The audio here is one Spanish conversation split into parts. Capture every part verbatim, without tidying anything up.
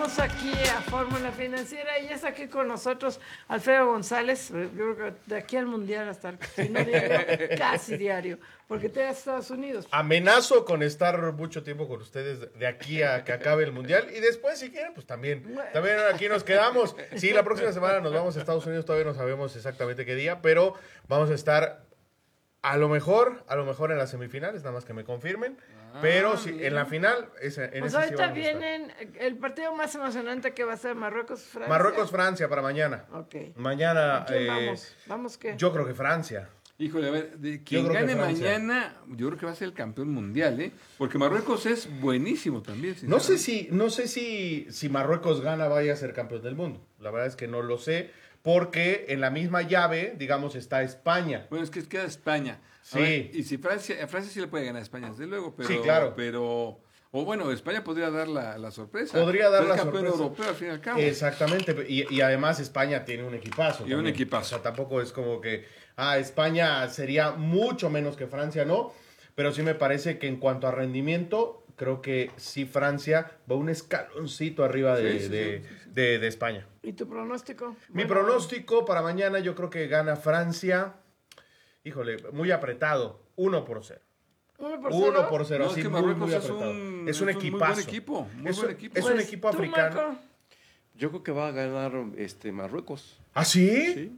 Estamos aquí a Fórmula Financiera y ya está aquí con nosotros Alfredo González. Yo creo que de aquí al Mundial hasta si no diario, casi diario, porque te vas a Estados Unidos. Amenazo con estar mucho tiempo con ustedes de aquí a que acabe el Mundial y después si quieren pues también, también aquí nos quedamos. Sí, la próxima semana nos vamos a Estados Unidos, todavía no sabemos exactamente qué día, pero vamos a estar a lo mejor, a lo mejor en las semifinales, nada más que me confirmen. Ah, pero si, en la final, esa, en pues ese ahorita sí vienen el partido más emocionante que va a ser Marruecos-Francia. Marruecos-Francia para mañana. Ok. Mañana. ¿Quién eh, vamos? ¿Vamos qué? Yo creo que Francia. Híjole, a ver, de quien gane mañana, yo creo que va a ser el campeón mundial, ¿eh? Porque Marruecos es buenísimo también. No sé si, no sé si, si Marruecos gana vaya a ser campeón del mundo. La verdad es que no lo sé, porque en la misma llave, digamos, está España. Bueno, es que queda España. A Sí. ver, y si Francia, a Francia sí le puede ganar a España, desde luego, pero, sí, claro. pero, o bueno, España podría dar la, la sorpresa. Podría dar ser la campeón sorpresa. europeo al fin y al cabo. Exactamente, y, y además España tiene un equipazo. Y también. un equipazo. O sea, tampoco es como que, ah, España sería mucho menos que Francia, ¿no? Pero sí me parece que en cuanto a rendimiento, creo que sí Francia va un escaloncito arriba de, Sí, sí, de, sí, sí, sí. de, de España. ¿Y tu pronóstico? Mi Bueno, pronóstico para mañana yo creo que gana Francia, híjole, muy apretado, uno por cero. ¿Uno por Uno cero? por cero, No, así es que muy, Marruecos muy es apretado. un, Es un es equipazo. muy buen equipo, muy Es un- buen equipo. es un Pues, equipo ¿tú, africano. Marco? Yo creo que va a ganar este Marruecos. ¿Ah, sí? Sí.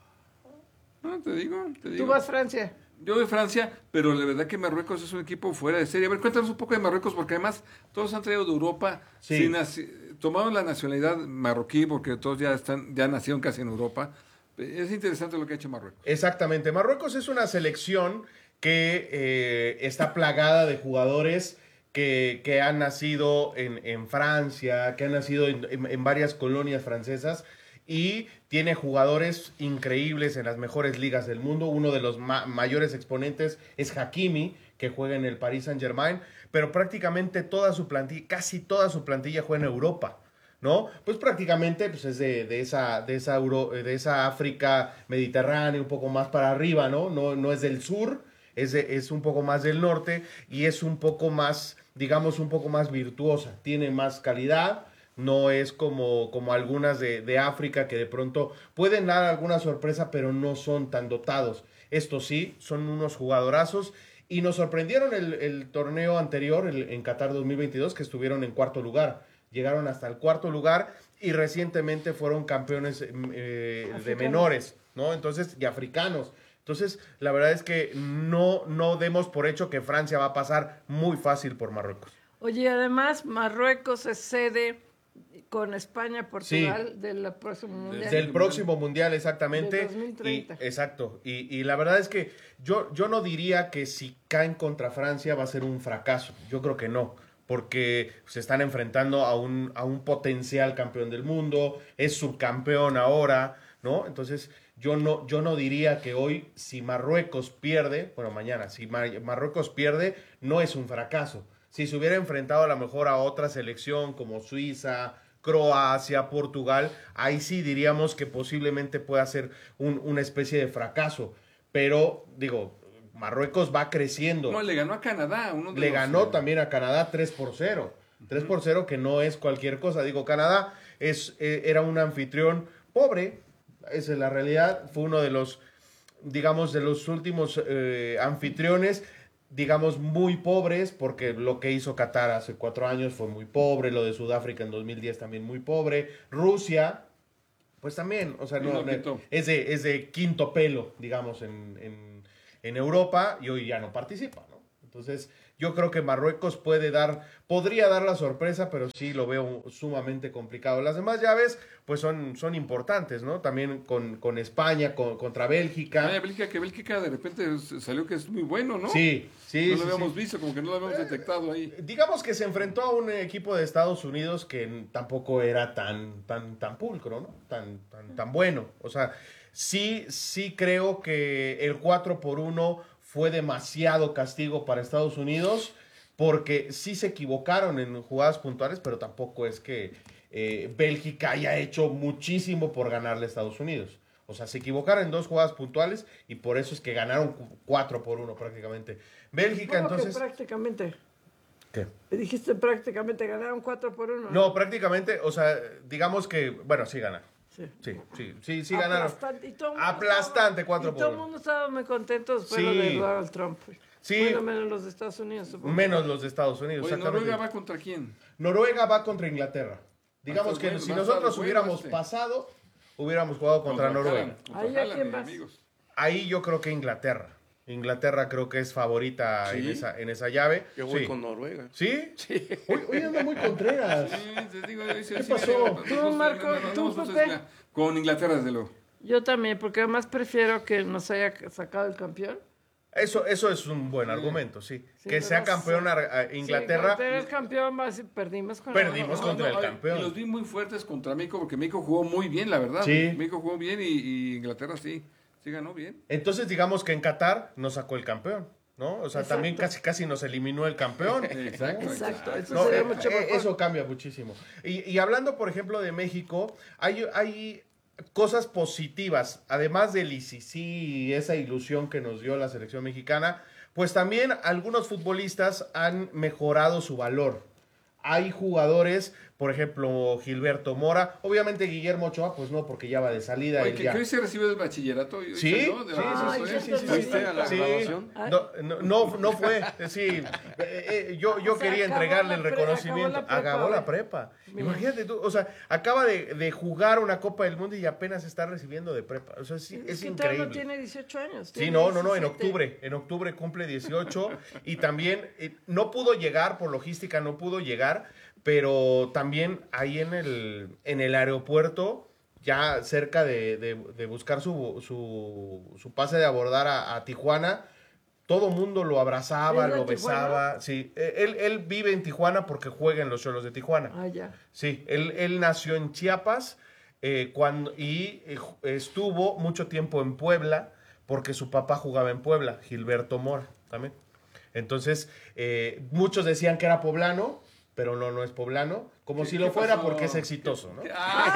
No, te digo, te ¿Tú digo. vas a Francia? Yo de Francia, pero la verdad que Marruecos es un equipo fuera de serie. A ver, cuéntanos un poco de Marruecos, porque además todos han traído de Europa, Sí. sin naci- tomaron la nacionalidad marroquí, porque todos ya están, ya nacieron casi en Europa. Es interesante lo que ha hecho Marruecos. Exactamente. Marruecos es una selección que eh, está plagada de jugadores que, que han nacido en, en Francia, que han nacido en, en- en varias colonias francesas y tiene jugadores increíbles en las mejores ligas del mundo. Uno de los ma- mayores exponentes es Hakimi, que juega en el Paris Saint-Germain, pero prácticamente toda su plantilla, casi toda su plantilla juega en Europa. ¿No? Pues prácticamente pues es de, de esa, de, esa Euro- de esa África mediterránea, un poco más para arriba, ¿no? No, no es del sur, es, de- es un poco más del norte y es un poco más, digamos, un poco más virtuosa, tiene más calidad, no es como, como algunas de, de África que de pronto pueden dar alguna sorpresa, pero no son tan dotados. Estos sí, son unos jugadorazos y nos sorprendieron el, el torneo anterior, el, en Qatar dos mil veintidós, que estuvieron en cuarto lugar. Llegaron hasta el cuarto lugar y recientemente fueron campeones eh, de menores, ¿no? Entonces, y africanos. Entonces, la verdad es que no, no demos por hecho que Francia va a pasar muy fácil por Marruecos. Oye, además, Marruecos es sede con España, Portugal, Sí. del próximo mundial. Del próximo mundial, exactamente. De dos mil treinta. Y, exacto. Y, y la verdad es que yo, yo no diría que si caen contra Francia va a ser un fracaso. Yo creo que no. Porque se están enfrentando a un, a un potencial campeón del mundo, es subcampeón ahora, ¿no? Entonces, yo no, yo no diría que hoy, si Marruecos pierde, bueno, mañana, si Mar- Marruecos pierde, no es un fracaso. Si se hubiera enfrentado a lo mejor a otra selección como Suiza, Croacia, Portugal, ahí sí diríamos que posiblemente pueda ser un- una especie de fracaso. Pero, digo, Marruecos va creciendo. No, le ganó a Canadá. Uno de Le los, ganó eh, también a Canadá tres por cero. tres por cero que no es cualquier cosa. Digo, Canadá es, eh, era un anfitrión pobre. Esa es la realidad. Fue uno de los, digamos, de los últimos eh, anfitriones, digamos, muy pobres, porque lo que hizo Qatar hace cuatro años fue muy pobre. Lo de Sudáfrica en dos mil diez también muy pobre. Rusia, pues también, o sea, Y no, no no, quitó. es, de, es de quinto pelo, digamos, en, en, en Europa y hoy ya no participa, ¿no? Entonces, yo creo que Marruecos puede dar, podría dar la sorpresa, pero sí lo veo sumamente complicado. Las demás llaves, pues son, son importantes, ¿no? También con, con España, con, contra Bélgica. Ay, Bélgica, que Bélgica de repente salió que es muy bueno, ¿no? Sí, sí, No sí, lo habíamos sí. visto, como que no lo habíamos detectado ahí. Digamos que se enfrentó a un equipo de Estados Unidos que tampoco era tan, tan, tan pulcro, ¿no? Tan, tan, tan bueno. O sea, sí, sí creo que el cuatro por uno fue demasiado castigo para Estados Unidos, porque sí se equivocaron en jugadas puntuales, pero tampoco es que eh, Bélgica haya hecho muchísimo por ganarle a Estados Unidos. O sea, se equivocaron en dos jugadas puntuales y por eso es que ganaron cuatro por uno prácticamente. Bélgica, ¿Cómo que entonces... prácticamente? ¿Qué? Dijiste prácticamente ganaron cuatro por uno. No, prácticamente, o sea, digamos que, bueno, sí ganaron. Sí. Sí, sí, sí, sí ganaron. Aplastante, y todo el mundo Aplastante, estaba- cuatro y por todo el uno. mundo estaba muy contento después Sí. de lo de Donald Trump. Sí. Bueno, menos los de Estados Unidos, supongo. Menos los de Estados Unidos, Oye, exactamente. ¿Noruega va contra quién? Noruega va contra Inglaterra. Digamos estar que bueno, si va a nosotros estar bueno hubiéramos este. pasado, hubiéramos jugado contra, Noruega. Haaland, contra Ahí, ¿a Haaland, quién mis vas? amigos. Ahí yo creo que Inglaterra. Inglaterra creo que es favorita en, ¿Sí? esa, en esa llave. Yo voy Sí. con Noruega. ¿Sí? Sí. Hoy, hoy anda muy contreras. Sí, te digo, sí, ¿Qué sí, pasó? sí, no, no, Tú, no, no, Marco, no, no, tú, no, no, no, Pepe. no, con Inglaterra, desde luego. Yo también, porque además prefiero que nos haya sacado el campeón. Eso, eso es un buen argumento, sí. Sí, que sea ¿verdad? campeón a- a Sí, Inglaterra. Inglaterra es campeón, va a decir, perdimos con Perdimos la- contra el ay, campeón. Y los vi muy fuertes contra México, porque México jugó muy bien, la verdad. Sí. México jugó bien y, y Inglaterra sí, sí ganó bien. Entonces digamos que en Qatar nos sacó el campeón, ¿no? O sea, Exacto. también casi casi nos eliminó el campeón. Exacto. Exacto, eso No, sería eh, mucho eh, mejor. eso cambia muchísimo. Y, y hablando, por ejemplo, de México, hay, hay cosas positivas, además del I C C y esa ilusión que nos dio la selección mexicana, pues también algunos futbolistas han mejorado su valor. Hay jugadores, por ejemplo, Gilberto Mora, obviamente Guillermo Ochoa, pues no, porque ya va de salida. Oye, él que, ya. que hoy se recibe del bachillerato. y- Sí, ¿no? De sí, la- sí, ¿eh? sí, sí, sí, ¿Fuiste a la Sí. graduación? No, no, no, no fue, sí, eh, eh, yo, yo O sea, quería acabó entregarle el la pre- reconocimiento, acabó la prepa, acabó la güey. prepa, Mira. imagínate tú, o sea, acaba de, de jugar una Copa del Mundo y apenas está recibiendo de prepa, o sea, sí, es, que todavía increíble. no tiene dieciocho años. Sí, tiene no, no, no, en diecisiete. octubre, en octubre cumple dieciocho y también eh, no pudo llegar, por logística no pudo llegar, pero también ahí en el, en el aeropuerto, ya cerca de, de- de buscar su, su, su pase de abordar a, a Tijuana, todo mundo lo abrazaba, ¿Es de lo Tijuana? besaba, sí, eh, él, él vive en Tijuana porque juega en los Cholos de Tijuana. Ah, ya. Sí, él, él nació en Chiapas eh, cuando, y eh, ju- estuvo mucho tiempo en Puebla porque su papá jugaba en Puebla, Gilberto Mora también. Entonces, eh, muchos decían que era poblano, pero no, no es poblano. Como ¿Qué- si qué lo fuera pasó? porque es exitoso, ¿no?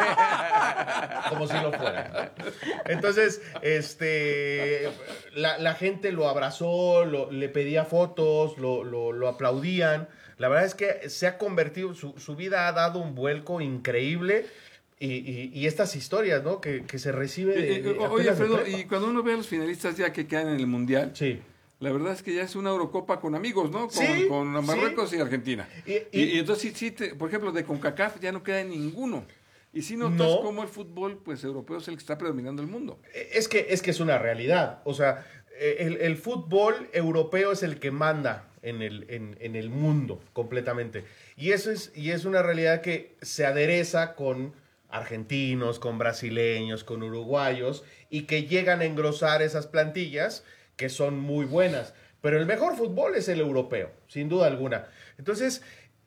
Ah, Como si lo fuera. Entonces, este, la, la gente lo abrazó, lo- le pedía fotos, lo, lo- lo aplaudían. La verdad es que se ha convertido, su, su vida ha dado un vuelco increíble. Y, y- y estas historias, ¿no? Que, que se recibe de, eh, de eh, oye, apenas de Alfredo, prepa. y cuando uno ve a los finalistas ya que quedan en el Mundial, Sí. la verdad es que ya es una Eurocopa con amigos, ¿no? Con, Sí, con Marruecos y Argentina. Y- Y, y- y entonces, sí, sí, te- por ejemplo, de CONCACAF ya no queda ninguno. Y si notas No. cómo el fútbol pues europeo es el que está predominando el mundo. Es que, es que es una realidad. O sea, eh, el, el fútbol europeo es el que manda en el, en, en el mundo completamente. Y eso es, y es una realidad que se adereza con argentinos, con brasileños, con uruguayos, y que llegan a engrosar esas plantillas que son muy buenas. Pero el mejor fútbol es el europeo, sin duda alguna. Entonces,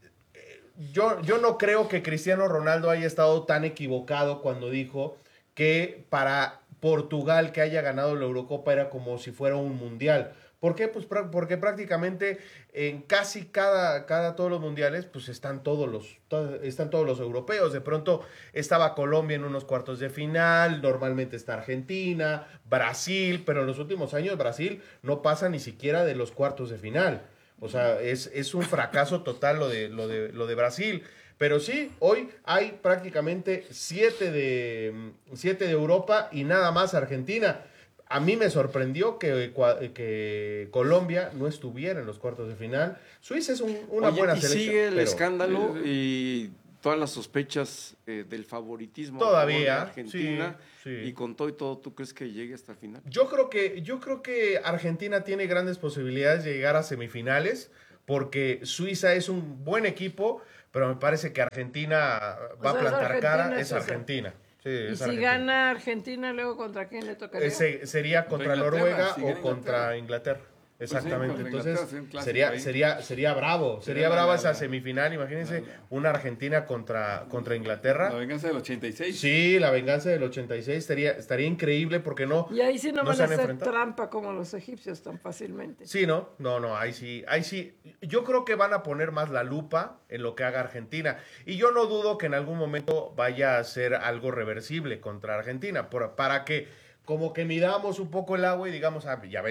yo, yo no creo que Cristiano Ronaldo haya estado tan equivocado cuando dijo que para Portugal que haya ganado la Eurocopa era como si fuera un mundial. ¿Por qué? Pues pra- porque prácticamente en casi cada, cada todos los mundiales pues están todos los to- están todos los europeos. De pronto estaba Colombia en unos cuartos de final, normalmente está Argentina, Brasil, pero en los últimos años Brasil no pasa ni siquiera de los cuartos de final. O sea, es, es un fracaso total lo de, lo de, lo de Brasil. Pero sí, hoy hay prácticamente siete de, siete de Europa y nada más Argentina. A mí me sorprendió que, cua- que Colombia no estuviera en los cuartos de final. Suiza es un- una Oye, buena y selección. sigue el pero escándalo y todas las sospechas eh, del favoritismo a Todavía, favor de Argentina. sí, sí. Y con todo y todo, ¿tú crees que llegue hasta el final? Yo creo que, yo creo que Argentina tiene grandes posibilidades de llegar a semifinales, porque Suiza es un buen equipo, pero me parece que Argentina va O sea, a es plantar Argentina, cara, es es eso. Argentina. Sí, Y es si Argentina. gana Argentina, luego ¿contra quién le tocaría? Ese sería contra Inglaterra, Noruega si o gana contra Inglaterra. Inglaterra. Pues sí, Exactamente. contra Entonces Inglaterra, sí, un clásico sería, ahí. sería, sería bravo. Sería Sería brava la- esa la- semifinal. Imagínense la- la- una Argentina contra, contra La Inglaterra. venganza del ochenta y seis. Sí, la venganza del ochenta y seis estaría, estaría increíble porque no. Y ahí sí no, no van se a han hacer enfrentado. trampa como los egipcios tan fácilmente. Sí, ¿no? No, no, ahí sí, ahí sí. Yo creo que van a poner más la lupa en lo que haga Argentina. Y yo no dudo que en algún momento vaya a ser algo reversible contra Argentina, por- para que como que midamos un poco el agua y digamos, ah, ya ven,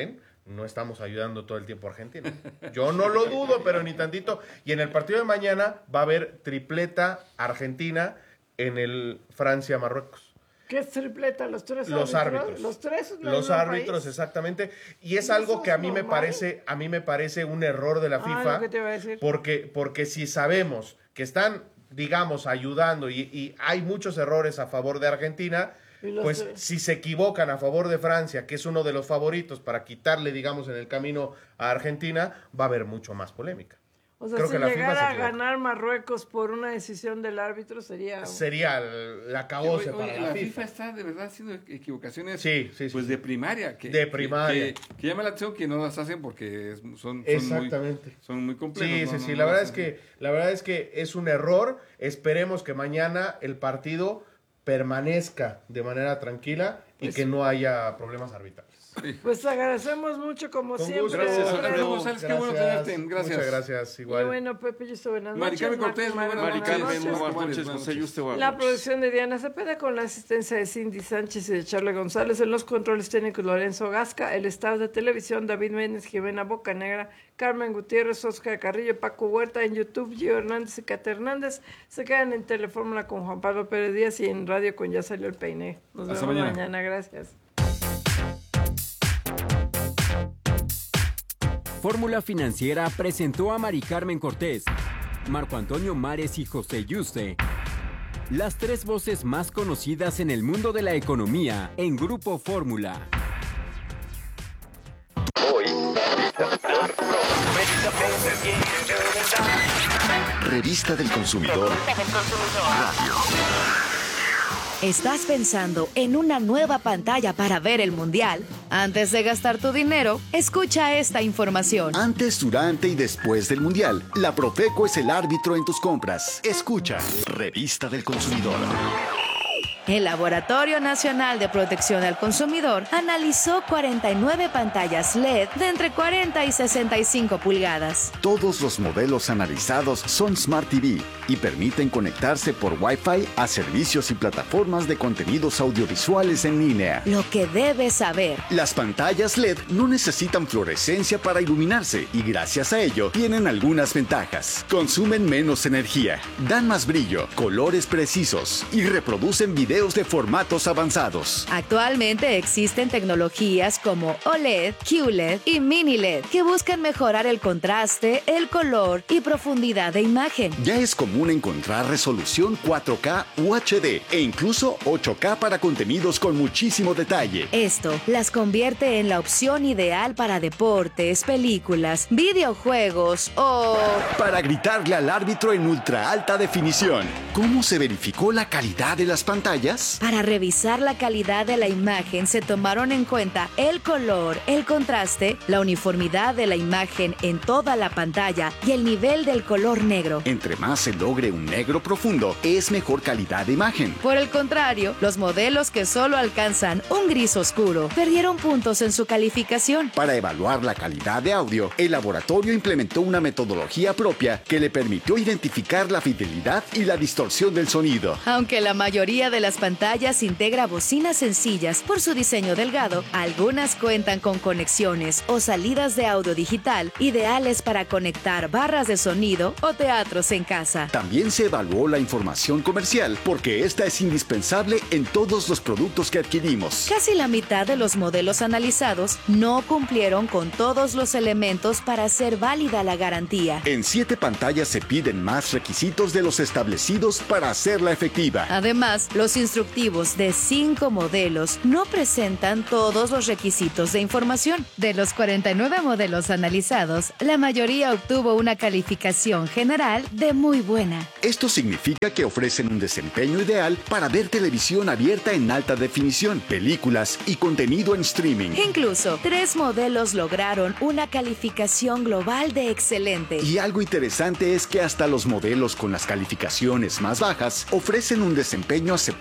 no estamos ayudando todo el tiempo a Argentina. Yo no lo dudo, pero ni tantito. Y en el partido de mañana va a haber tripleta Argentina en el Francia-Marruecos. ¿Qué es tripleta? ¿Los tres Los árbitros. ¿Los tres? Los árbitros, país? Exactamente. Y es algo que a mí me parece, a mí me parece un error de la FIFA. Ah, lo que te iba a decir. Porque, porque si sabemos que están, digamos, ayudando y, y hay muchos errores a favor de Argentina, pues tres? Si se equivocan a favor de Francia, que es uno de los favoritos para quitarle, digamos, en el camino a Argentina, va a haber mucho más polémica. O sea, Creo si que la llegara a ganar Marruecos por una decisión del árbitro sería... Sería la caose para oye, la, la FIFA. FIFA está de verdad haciendo equivocaciones sí, sí, sí, pues sí. de primaria. Que, de primaria. Que, que, que llama la atención que no las hacen porque son, son, Exactamente. muy, son muy complejos. Sí, no, sí, no, sí. no la, verdad hacen. es que, la verdad es que es un error. Esperemos que mañana el partido permanezca de manera tranquila y pues, que no haya problemas arbitrales. Pues agradecemos mucho como Con siempre. gusto. Gracias, Alfredo. Alfredo González, qué bueno tenerte. Gracias. Muchas gracias, igual. Y bueno, Pepe Yuste, buenas Mari noches. Carmen Cortés, muy buenas Mari noches. Carmen, muy buenas noches. José Yuste, buenas La noches. producción de Diana Cepeda con la asistencia de Cindy Sánchez y de Charlie González. En los controles técnicos Lorenzo Gasca. El staff de televisión David Méndez, Jimena Bocanegra, Carmen Gutiérrez, Oscar Carrillo, Paco Huerta. En YouTube, Gio Hernández y Cata Hernández. Se quedan en Telefórmula con Juan Pablo Pérez Díaz y en radio con Ya Salió el Peine. Nos Hasta vemos mañana. mañana. Gracias. Fórmula Financiera presentó a Mari Carmen Cortés, Marco Antonio Mares y José Yuste, las tres voces más conocidas en el mundo de la economía en Grupo Fórmula. Hoy, Revista del Consumidor Radio. ¿Estás pensando en una nueva pantalla para ver el Mundial? Antes de gastar tu dinero, escucha esta información. Antes, durante y después del Mundial, la Profeco es el árbitro en tus compras. Escucha, Revista del Consumidor. El Laboratorio Nacional de Protección al Consumidor analizó cuarenta y nueve pantallas L E D de entre cuarenta y sesenta y cinco pulgadas. Todos los modelos analizados son Smart T V y permiten conectarse por Wi-Fi a servicios y plataformas de contenidos audiovisuales en línea. Lo que debes saber. Las pantallas L E D no necesitan fluorescencia para iluminarse y gracias a ello tienen algunas ventajas. Consumen menos energía, dan más brillo, colores precisos y reproducen videos de formatos avanzados. Actualmente existen tecnologías como O L E D, Q L E D y Mini L E D que buscan mejorar el contraste, el color y profundidad de imagen. Ya es común encontrar resolución cuatro K u H D e incluso ocho K para contenidos con muchísimo detalle. Esto las convierte en la opción ideal para deportes, películas, videojuegos o... para gritarle al árbitro en ultra alta definición. ¿Cómo se verificó la calidad de las pantallas? Para revisar la calidad de la imagen se tomaron en cuenta el color, el contraste, la uniformidad de la imagen en toda la pantalla y el nivel del color negro. Entre más se logre un negro profundo, es mejor calidad de imagen. Por el contrario, los modelos que solo alcanzan un gris oscuro perdieron puntos en su calificación. Para evaluar la calidad de audio, el laboratorio implementó una metodología propia que le permitió identificar la fidelidad y la distorsión del sonido. Aunque la mayoría de las pantallas integra bocinas sencillas por su diseño delgado, algunas cuentan con conexiones o salidas de audio digital ideales para conectar barras de sonido o teatros en casa. También se evaluó la información comercial porque esta es indispensable en todos los productos que adquirimos. Casi la mitad de los modelos analizados no cumplieron con todos los elementos para hacer válida la garantía. En siete pantallas se piden más requisitos de los establecidos para hacerla efectiva. Además, los instructivos de cinco modelos no presentan todos los requisitos de información. De los cuarenta y nueve modelos analizados, la mayoría obtuvo una calificación general de muy buena. Esto significa que ofrecen un desempeño ideal para ver televisión abierta en alta definición, películas y contenido en streaming. Incluso, tres modelos lograron una calificación global de excelente. Y algo interesante es que hasta los modelos con las calificaciones más bajas ofrecen un desempeño aceptable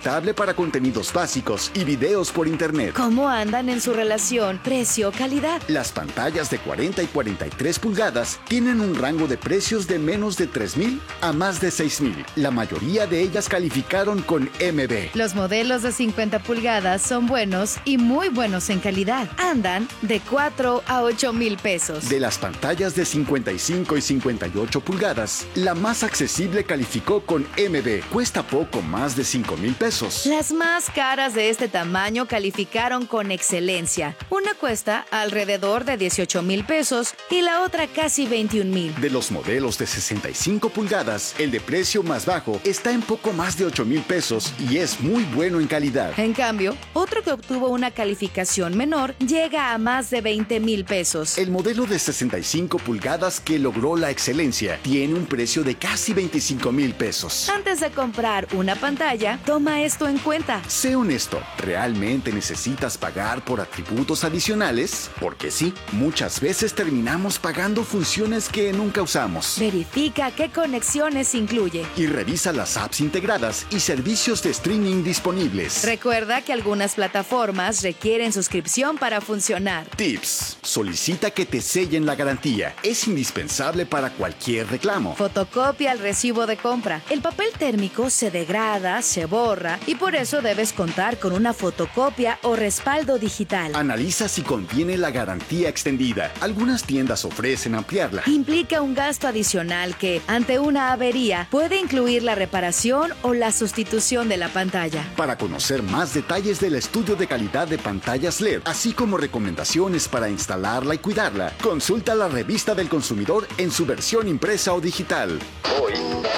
conectable para contenidos básicos y videos por internet. ¿Cómo andan en su relación precio-calidad? Las pantallas de cuarenta y cuarenta y tres pulgadas tienen un rango de precios de menos de tres mil a más de seis mil. La mayoría de ellas calificaron con M B. Los modelos de cincuenta pulgadas son buenos y muy buenos en calidad. Andan de cuatro a ocho mil pesos. De las pantallas de cincuenta y cinco y cincuenta y ocho pulgadas, la más accesible calificó con M B. Cuesta poco más de cinco mil pesos. Las más caras de este tamaño calificaron con excelencia. Una cuesta alrededor de dieciocho mil pesos y la otra casi veintiún mil. De los modelos de sesenta y cinco pulgadas, el de precio más bajo está en poco más de ocho mil pesos y es muy bueno en calidad. En cambio, otro que obtuvo una calificación menor llega a más de veinte mil pesos. El modelo de sesenta y cinco pulgadas que logró la excelencia tiene un precio de casi veinticinco mil pesos. Antes de comprar una pantalla, toma esto en cuenta. Sé honesto, ¿realmente necesitas pagar por atributos adicionales? Porque sí, muchas veces terminamos pagando funciones que nunca usamos. Verifica qué conexiones incluye. Y revisa las apps integradas y servicios de streaming disponibles. Recuerda que algunas plataformas requieren suscripción para funcionar. Tips. Solicita que te sellen la garantía. Es indispensable para cualquier reclamo. Fotocopia el recibo de compra. El papel térmico se degrada, se borra y por eso debes contar con una fotocopia o respaldo digital. Analiza si contiene la garantía extendida. Algunas tiendas ofrecen ampliarla. Implica un gasto adicional que, ante una avería, puede incluir la reparación o la sustitución de la pantalla. Para conocer más detalles del estudio de calidad de pantallas L E D, así como recomendaciones para instalarla y cuidarla, consulta la revista del consumidor en su versión impresa o digital. Hoy,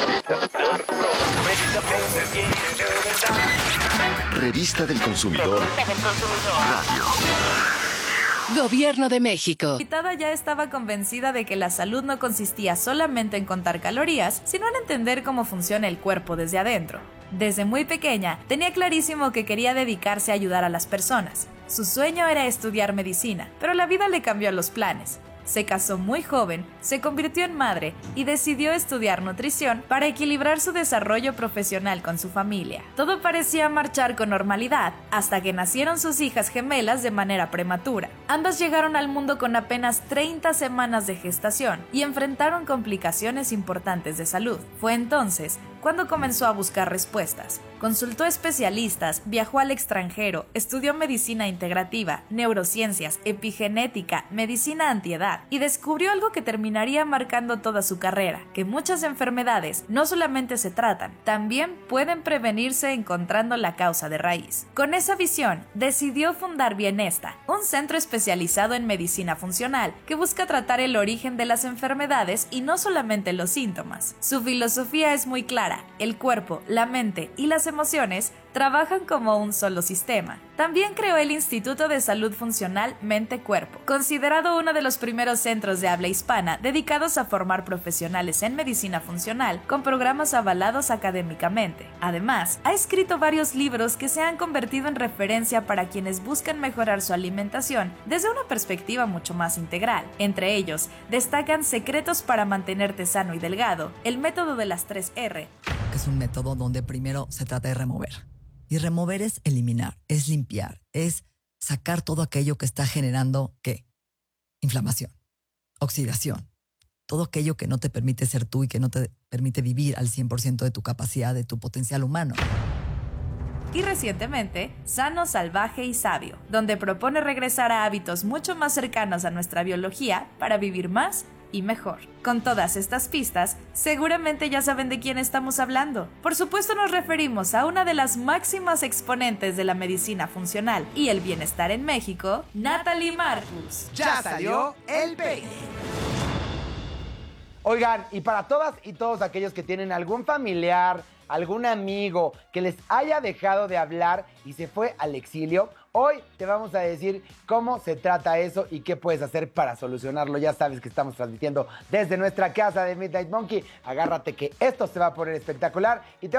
Revista del Consumidor Radio. Gobierno de México. La invitada ya estaba convencida de que la salud no consistía solamente en contar calorías, sino en entender cómo funciona el cuerpo desde adentro. Desde muy pequeña, tenía clarísimo que quería dedicarse a ayudar a las personas. Su sueño era estudiar medicina, pero la vida le cambió los planes. Se casó muy joven, se convirtió en madre y decidió estudiar nutrición para equilibrar su desarrollo profesional con su familia. Todo parecía marchar con normalidad hasta que nacieron sus hijas gemelas de manera prematura. Ambas llegaron al mundo con apenas treinta semanas de gestación y enfrentaron complicaciones importantes de salud. Fue entonces cuando comenzó a buscar respuestas. Consultó especialistas, viajó al extranjero, estudió medicina integrativa, neurociencias, epigenética, medicina antiedad y descubrió algo que terminaría marcando toda su carrera, que muchas enfermedades no solamente se tratan, también pueden prevenirse encontrando la causa de raíz. Con esa visión, decidió fundar Bienesta, un centro especializado en medicina funcional que busca tratar el origen de las enfermedades y no solamente los síntomas. Su filosofía es muy clara: el cuerpo, la mente y las emociones trabajan como un solo sistema. También creó el Instituto de Salud Funcional Mente-Cuerpo, considerado uno de los primeros centros de habla hispana dedicados a formar profesionales en medicina funcional con programas avalados académicamente. Además, ha escrito varios libros que se han convertido en referencia para quienes buscan mejorar su alimentación desde una perspectiva mucho más integral. Entre ellos, destacan Secretos para mantenerte sano y delgado, el método de las tres erre. Es un método donde primero se trata de remover. Y remover es eliminar, es limpiar, es sacar todo aquello que está generando, ¿qué? Inflamación, oxidación, todo aquello que no te permite ser tú y que no te permite vivir al cien por ciento de tu capacidad, de tu potencial humano. Y recientemente, Sano, Salvaje y Sabio, donde propone regresar a hábitos mucho más cercanos a nuestra biología para vivir más y mejor. Con todas estas pistas, seguramente ya saben de quién estamos hablando. Por supuesto, nos referimos a una de las máximas exponentes de la medicina funcional y el bienestar en México, Natalie Marcus. Ya salió el peine. Oigan, y para todas y todos aquellos que tienen algún familiar, algún amigo que les haya dejado de hablar y se fue al exilio, hoy te vamos a decir cómo se trata eso y qué puedes hacer para solucionarlo. Ya sabes que estamos transmitiendo desde nuestra casa de Midnight Monkey. Agárrate que esto se va a poner espectacular y te